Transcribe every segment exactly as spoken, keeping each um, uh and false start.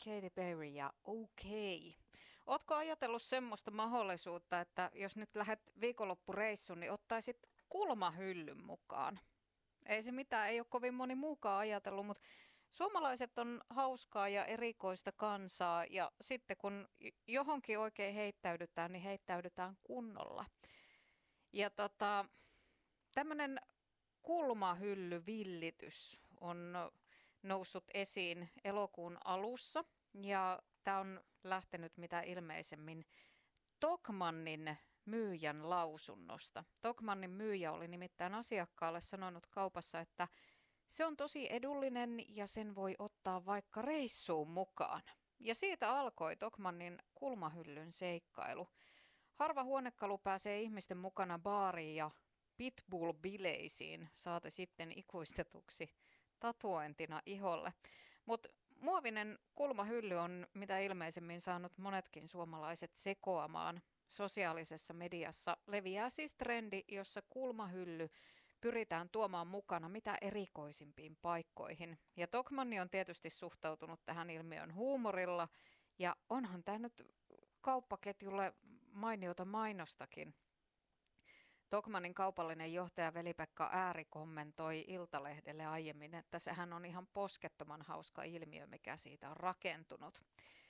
Katy Perry ja okei. Ootko ajatellut semmoista mahdollisuutta, että jos nyt lähdet viikonloppureissuun, niin ottaisit kulmahyllyn mukaan? Ei se mitään, ei ole kovin moni muukaan ajatellut, mutta suomalaiset on hauskaa ja erikoista kansaa ja sitten kun johonkin oikein heittäydytään, niin heittäydytään kunnolla. Ja tota, tämmöinen kulmahyllyvillitys on noussut esiin elokuun alussa ja tämä on lähtenyt mitä ilmeisemmin Tokmannin myyjän lausunnosta. Tokmannin myyjä oli nimittäin asiakkaalle sanonut kaupassa, että se on tosi edullinen ja sen voi ottaa vaikka reissuun mukaan. Ja siitä alkoi Tokmannin kulmahyllyn seikkailu. Harva huonekalu pääsee ihmisten mukana baariin ja pitbull-bileisiin, saate sitten ikuistetuksi tatuointina iholle. Mutta muovinen kulmahylly on mitä ilmeisemmin saanut monetkin suomalaiset sekoamaan. Sosiaalisessa mediassa leviää siis trendi, jossa kulmahylly pyritään tuomaan mukana mitä erikoisimpiin paikkoihin. Ja Tokmanni on tietysti suhtautunut tähän ilmiön huumorilla, ja onhan tämä nyt kauppaketjulle mainiota mainostakin. Tokmannin kaupallinen johtaja Veli-Pekka Ääri kommentoi Iltalehdelle aiemmin, että sehän on ihan poskettoman hauska ilmiö, mikä siitä on rakentunut.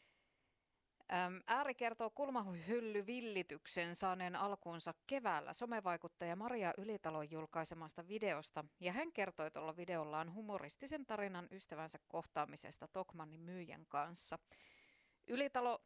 Ääri kertoo kulmahyllyvillityksen saaneen alkuunsa keväällä somevaikuttaja Maria Ylitalon julkaisemasta videosta, ja hän kertoi tuolla videollaan humoristisen tarinan ystävänsä kohtaamisesta Tokmannin myyjän kanssa. Ylitalo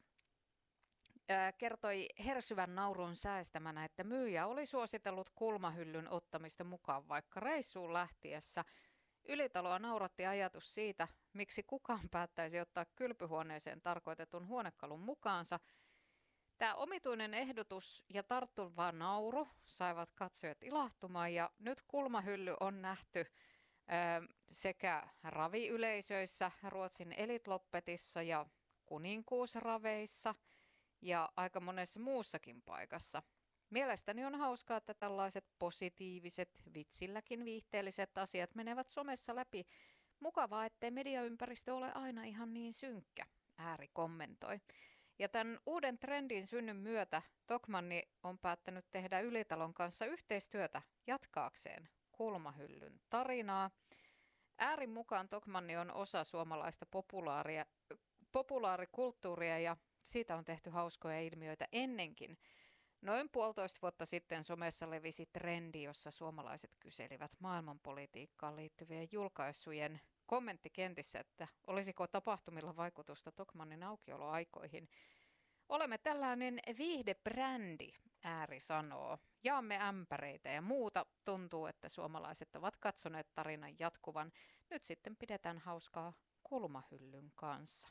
ää, kertoi hersyvän naurun säästämänä, että myyjä oli suositellut kulmahyllyn ottamista mukaan vaikka reissuun lähtiessä. Ylitaloa nauratti ajatus siitä, miksi kukaan päättäisi ottaa kylpyhuoneeseen tarkoitetun huonekalun mukaansa. Tämä omituinen ehdotus ja tarttuva nauru saivat katsojat ilahtumaan, ja nyt kulmahylly on nähty ää, sekä raviyleisöissä, Ruotsin Elitloppetissa ja kuninkuusraveissa ja aika monessa muussakin paikassa. Mielestäni on hauskaa, että tällaiset positiiviset, vitsilläkin viihteelliset asiat menevät somessa läpi. Mukavaa, ettei mediaympäristö ole aina ihan niin synkkä, Ääri kommentoi. Ja tämän uuden trendin synnyn myötä Tokmanni on päättänyt tehdä Ylitalon kanssa yhteistyötä jatkaakseen kulmahyllyn tarinaa. Äärin mukaan Tokmanni on osa suomalaista populaaria, populaarikulttuuria ja siitä on tehty hauskoja ilmiöitä ennenkin. Noin puolitoista vuotta sitten somessa levisi trendi, jossa suomalaiset kyselivät maailmanpolitiikkaan liittyvien julkaisujen kommenttikentissä, että olisiko tapahtumilla vaikutusta Tokmannin aukioloaikoihin. Olemme tällainen viihdebrändi, Ääri sanoo. Jaamme ämpäreitä ja muuta. Tuntuu, että suomalaiset ovat katsoneet tarinan jatkuvan. Nyt sitten pidetään hauskaa kulmahyllyn kanssa.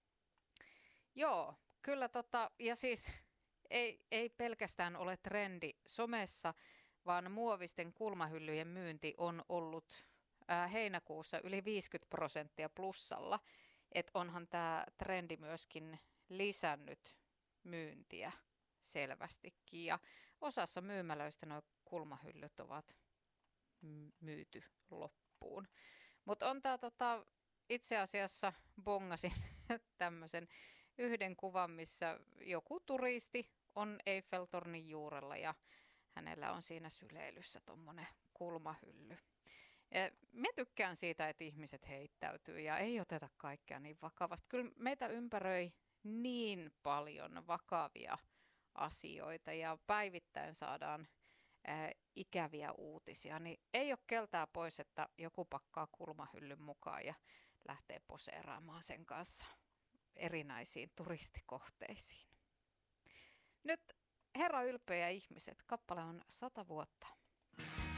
Joo, kyllä tota, ja siis ei, ei pelkästään ole trendi somessa, vaan muovisten kulmahyllyjen myynti on ollut ää, heinäkuussa yli viisikymmentä prosenttia plussalla. Et onhan tämä trendi myöskin lisännyt myyntiä selvästikin. Ja osassa myymälöistä nuo kulmahyllyt ovat myyty loppuun. Mutta on tämä tota, itse asiassa bongasin tämmöisen yhden kuvan, missä joku turisti on Eiffeltornin juurella ja hänellä on siinä syleilyssä tuommoinen kulmahylly. Ja mä tykkään siitä, että ihmiset heittäytyy ja ei oteta kaikkea niin vakavasti. Kyllä meitä ympäröi niin paljon vakavia asioita ja päivittäin saadaan ää, ikäviä uutisia, niin ei ole keltää pois, että joku pakkaa kulmahyllyn mukaan ja lähtee poseeraamaan sen kanssa erinäisiin turistikohteisiin. Nyt Herra ylpeä ihmiset, kappale on sata vuotta.